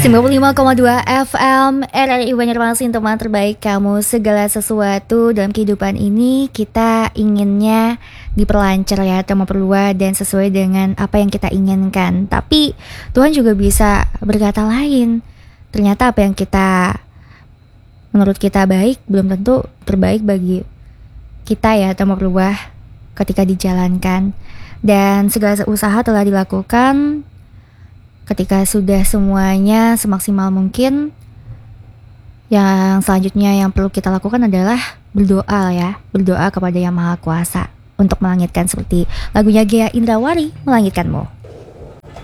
95,2 FM RRI Banjarmasin, teman terbaik kamu. Segala sesuatu dalam kehidupan ini kita inginnya diperlancar ya, atau memperluas dan sesuai dengan apa yang kita inginkan. Tapi Tuhan juga bisa berkata lain. Ternyata apa yang menurut kita baik belum tentu terbaik bagi kita ya, atau memperluas ketika dijalankan. Dan segala usaha telah dilakukan. Ketika sudah semuanya semaksimal mungkin, yang selanjutnya yang perlu kita lakukan adalah berdoa ya. Berdoa kepada Yang Maha Kuasa untuk melangitkan, seperti lagunya Ghea Indrawari, Melangitkanmu.